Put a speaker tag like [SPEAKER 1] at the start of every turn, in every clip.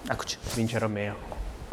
[SPEAKER 1] Eccoci, vince Romeo.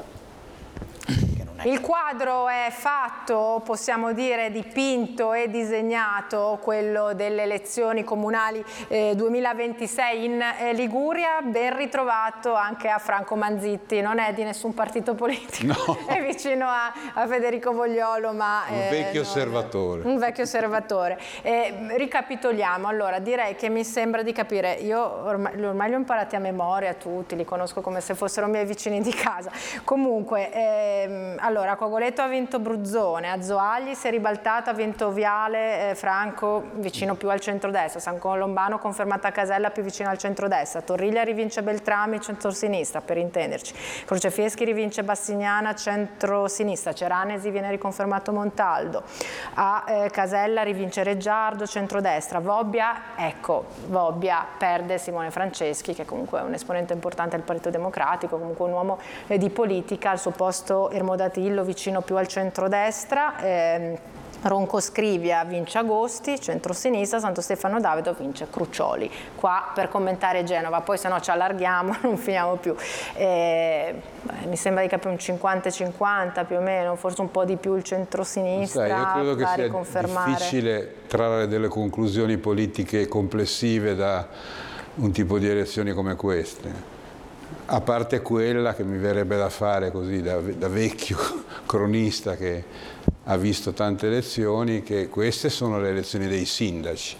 [SPEAKER 2] Il quadro è fatto, possiamo dire dipinto e disegnato, quello delle elezioni comunali 2026 in Liguria. Ben ritrovato anche a Franco Manzitti, non è di nessun partito politico, no. È vicino a Federico Vogliolo, ma
[SPEAKER 3] un vecchio osservatore.
[SPEAKER 2] Un vecchio osservatore. Ricapitoliamo, allora direi che mi sembra di capire, io ormai li ho imparati a memoria tutti, li conosco come se fossero miei vicini di casa. Comunque, allora, Cogoleto ha vinto Bruzzone, Azzoagli si è ribaltato, ha vinto Viale, Franco vicino più al centrodestra, San Colombano confermata Casella più vicino al centrodestra, Torriglia rivince Beltrami, centrosinistra per intenderci, Crocefieschi rivince Bassignana, centrosinistra, Ceranesi viene riconfermato Montaldo, a Casella rivince Reggiardo, centrodestra, Vobbia, ecco, Vobbia perde Simone Franceschi, che comunque è un esponente importante del Partito Democratico, comunque un uomo di politica, al suo posto Ermodatillo vicino più al centrodestra, Ronco Scrivia vince Agosti, centrosinistra, Santo Stefano Davido vince Crucioli. Qua per commentare Genova, poi se no ci allarghiamo, non finiamo più. Mi sembra di capire un 50-50 più o meno, forse un po' di più il centrosinistra.
[SPEAKER 3] Io credo che sia
[SPEAKER 2] riconfermare.
[SPEAKER 3] Difficile trarre delle conclusioni politiche complessive da un tipo di elezioni come queste. A parte quella che mi verrebbe da fare così da vecchio cronista che ha visto tante elezioni, che queste sono le elezioni dei sindaci,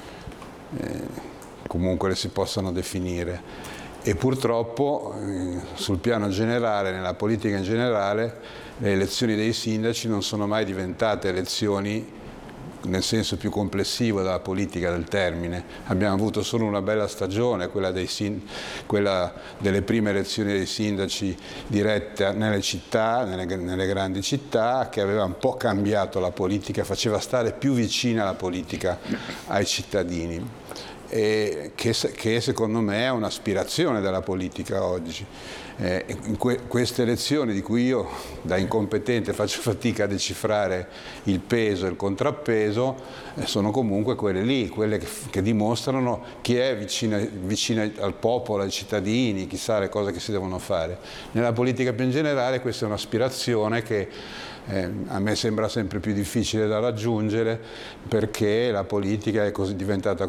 [SPEAKER 3] comunque le si possano definire, e purtroppo sul piano generale, nella politica in generale, le elezioni dei sindaci non sono mai diventate elezioni nel senso più complessivo della politica del termine. Abbiamo avuto solo una bella stagione, quella delle prime elezioni dei sindaci dirette nelle città, nelle grandi città, che aveva un po' cambiato la politica, faceva stare più vicina la politica ai cittadini, e che secondo me è un'aspirazione della politica oggi. Queste elezioni, di cui io da incompetente faccio fatica a decifrare il peso e il contrappeso, sono comunque quelle lì, quelle che dimostrano chi è vicino al popolo, ai cittadini, chissà le cose che si devono fare. Nella politica più in generale questa è un'aspirazione che a me sembra sempre più difficile da raggiungere, perché la politica è diventata